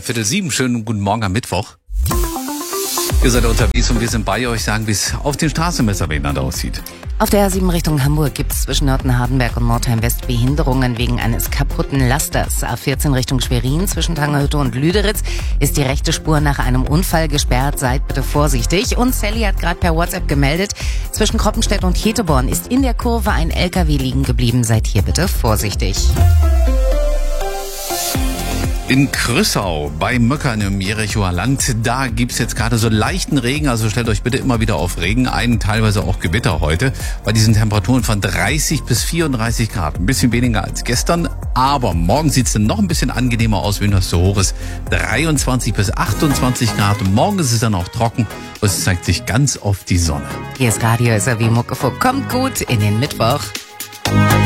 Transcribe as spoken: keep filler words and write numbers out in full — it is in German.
Viertel sieben. Schönen guten Morgen am Mittwoch. Ihr seid unterwegs und wir sind bei euch, sagen, wie es auf den Straßenmesserwänden aussieht. Auf der A sieben Richtung Hamburg gibt es zwischen Nörten-Hardenberg und Nordheim-West Behinderungen wegen eines kaputten Lasters. A vierzehn Richtung Schwerin zwischen Tangerhütte und Lüderitz ist die rechte Spur nach einem Unfall gesperrt. Seid bitte vorsichtig. Und Sally hat gerade per WhatsApp gemeldet, zwischen Kroppenstedt und Heteborn ist in der Kurve ein L K W liegen geblieben. Seid hier bitte vorsichtig. In Krüssau bei Möckern im Jerichoer Land, da gibt's jetzt gerade so leichten Regen, also stellt euch bitte immer wieder auf Regen ein, teilweise auch Gewitter heute, bei diesen Temperaturen von dreißig bis vierunddreißig Grad, ein bisschen weniger als gestern, aber morgen sieht's dann noch ein bisschen angenehmer aus, wenn das so hoch ist, dreiundzwanzig bis achtundzwanzig Grad, morgen ist es dann auch trocken und es zeigt sich ganz oft die Sonne. Hier ist Radio S R W Muckefuck, kommt gut in den Mittwoch.